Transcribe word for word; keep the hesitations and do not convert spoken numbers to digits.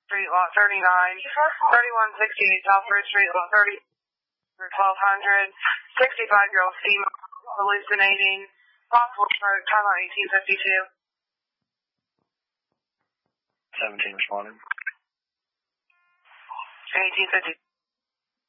Street, lot thirty-nine, thirty-one sixty-eight South Bridge Street, lot thirty, twelve hundred, sixty-five-year-old female, hallucinating, possible stroke, time on eighteen fifty-two. seventeen responding. eighteen fifty.